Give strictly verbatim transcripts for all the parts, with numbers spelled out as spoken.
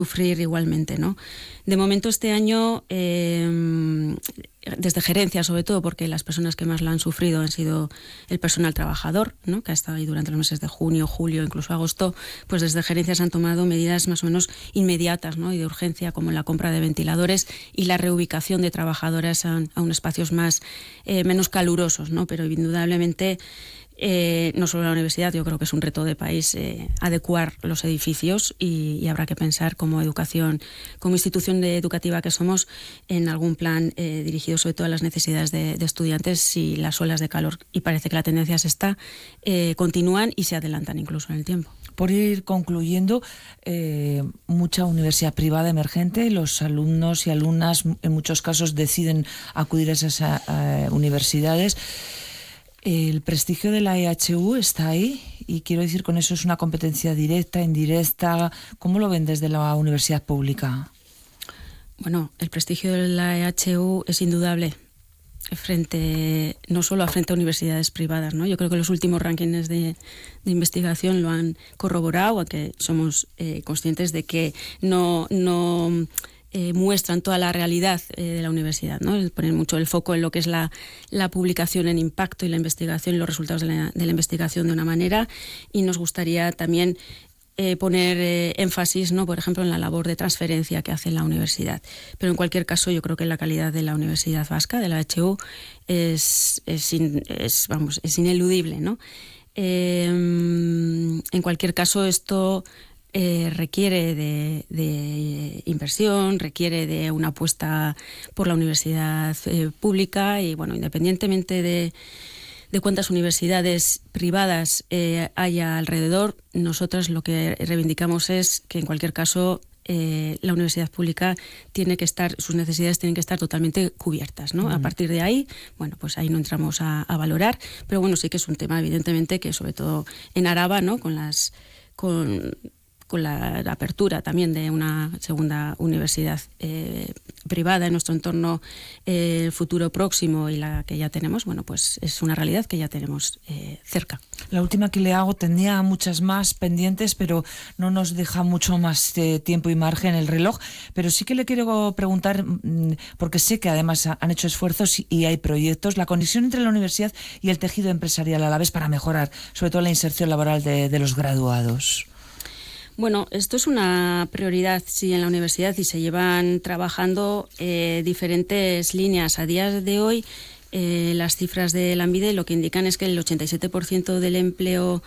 sufrir igualmente, ¿no? De momento este año, eh, desde gerencia sobre todo, porque las personas que más lo han sufrido han sido el personal trabajador, ¿no? Que ha estado ahí durante los meses de junio, julio, incluso agosto, pues desde gerencia se han tomado medidas más o menos inmediatas, ¿no? Y de urgencia, como la compra de ventiladores y la reubicación de trabajadoras a, a unos espacios más eh, menos calurosos, ¿no? Pero indudablemente Eh, no solo la universidad, yo creo que es un reto de país eh, adecuar los edificios y, y habrá que pensar como educación, como institución de educativa que somos, en algún plan eh, dirigido sobre todo a las necesidades de, de estudiantes y las olas de calor, y parece que la tendencia es esta, eh, continúan y se adelantan incluso en el tiempo. Por ir concluyendo, eh, mucha universidad privada emergente, los alumnos y alumnas en muchos casos deciden acudir a esas a, a universidades. El prestigio de la E H U está ahí y quiero decir con eso, es una competencia directa, indirecta. ¿Cómo lo ven desde la universidad pública? Bueno, el prestigio de la E H U es indudable frente, no solo a frente a universidades privadas, ¿no? Yo creo que los últimos rankings de, de investigación lo han corroborado, aunque somos eh, conscientes de que no... no Eh, muestran toda la realidad eh, de la universidad, ¿no? Ponen mucho el foco en lo que es la, la publicación en impacto y la investigación y los resultados de la, de la investigación de una manera, y nos gustaría también eh, poner eh, énfasis, ¿no? Por ejemplo, en la labor de transferencia que hace la universidad. Pero en cualquier caso, yo creo que la calidad de la Universidad Vasca, de la E H U, es, es, in, es, vamos, es ineludible, ¿no? Eh, en cualquier caso, esto Eh, requiere de, de inversión, requiere de una apuesta por la universidad eh, pública y, bueno, independientemente de, de cuántas universidades privadas eh, haya alrededor, nosotras lo que reivindicamos es que en cualquier caso eh, la universidad pública tiene que estar, sus necesidades tienen que estar totalmente cubiertas, ¿no? Mm. A partir de ahí, bueno, pues ahí no entramos a, a valorar, pero bueno, sí que es un tema evidentemente que sobre todo en Araba, ¿no? Con las... con con la, la apertura también de una segunda universidad eh, privada en nuestro entorno eh, futuro próximo y la que ya tenemos, bueno, pues es una realidad que ya tenemos eh, cerca. La última que le hago, tenía muchas más pendientes, pero no nos deja mucho más eh, tiempo y margen el reloj, pero sí que le quiero preguntar, porque sé que además han hecho esfuerzos y hay proyectos, la conexión entre la universidad y el tejido empresarial a la vez para mejorar, sobre todo la inserción laboral de, de los graduados. Bueno, esto es una prioridad, sí, en la universidad, y se llevan trabajando eh, diferentes líneas. A día de hoy, eh, las cifras de Lanbide lo que indican es que el ochenta y siete por ciento del empleo,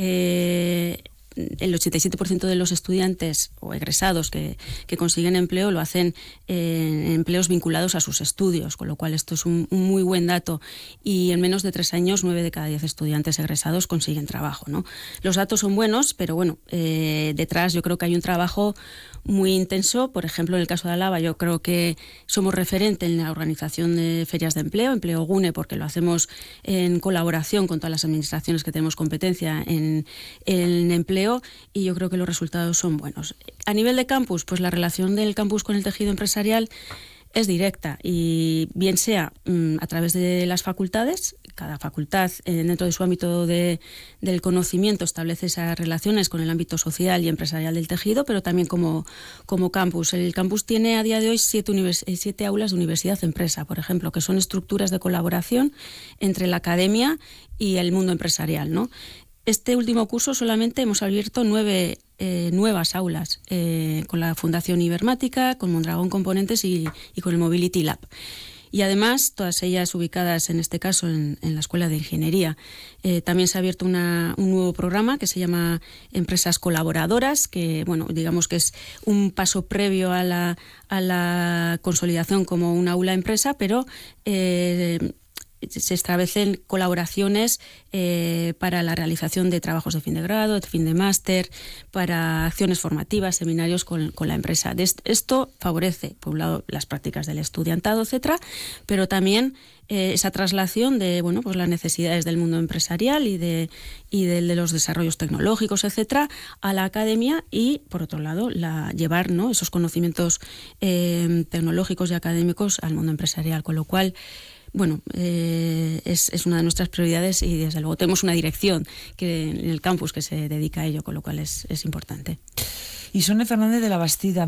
eh, el ochenta y siete por ciento de los estudiantes o egresados que, que consiguen empleo lo hacen eh, en empleos vinculados a sus estudios, con lo cual esto es un, un muy buen dato, y en menos de tres años nueve de cada diez estudiantes egresados consiguen trabajo, ¿no? Los datos son buenos, pero bueno, eh, detrás yo creo que hay un trabajo muy intenso. Por ejemplo, en el caso de Álava, yo creo que somos referente en la organización de ferias de empleo, Empleo Gune, porque lo hacemos en colaboración con todas las administraciones que tenemos competencia en, en empleo, y yo creo que los resultados son buenos. A nivel de campus, pues la relación del campus con el tejido empresarial es directa, y bien sea mmm, a través de las facultades. Cada facultad, eh, dentro de su ámbito de, del conocimiento, establece esas relaciones con el ámbito social y empresarial del tejido, pero también como, como campus. El campus tiene a día de hoy siete, univers- siete aulas de universidad-empresa, por ejemplo, que son estructuras de colaboración entre la academia y el mundo empresarial, ¿no? Este último curso solamente hemos abierto nueve eh, nuevas aulas eh, con la Fundación Ibermática, con Mondragón Componentes y, y con el Mobility Lab. Y además, todas ellas ubicadas en este caso en, en la Escuela de Ingeniería. Eh, también se ha abierto una, un nuevo programa que se llama Empresas Colaboradoras, que, bueno, digamos que es un paso previo a la, a la consolidación como una aula empresa, pero eh, se establecen colaboraciones eh, para la realización de trabajos de fin de grado, de fin de máster, para acciones formativas, seminarios con, con la empresa. De est- esto favorece, por un lado, las prácticas del estudiantado, etcétera, pero también eh, esa traslación de, bueno, pues las necesidades del mundo empresarial y de, y de, de los desarrollos tecnológicos, etcétera, a la academia, y, por otro lado, la, llevar, ¿no?, esos conocimientos eh, tecnológicos y académicos al mundo empresarial, con lo cual, bueno, eh, es, es una de nuestras prioridades, y desde luego tenemos una dirección que en el campus que se dedica a ello, con lo cual es, es importante. Isone Fernández de la Bastida,